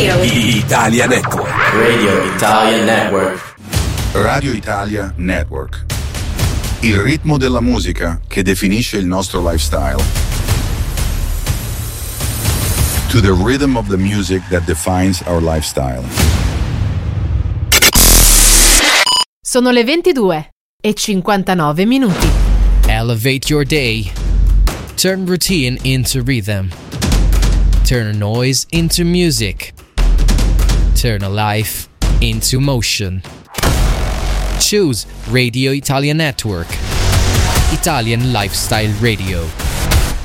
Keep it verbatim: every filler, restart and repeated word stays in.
Radio Italia Network. Radio Italia Network. Radio Italia Network. Il ritmo della musica che definisce il nostro lifestyle. To the rhythm of the music that defines our lifestyle. Sono le ventidue e cinquantanove minuti. Elevate your day. Turn routine into rhythm. Turn noise into music. Turn a life into motion. Choose Radio Italia Network. Italian Lifestyle Radio.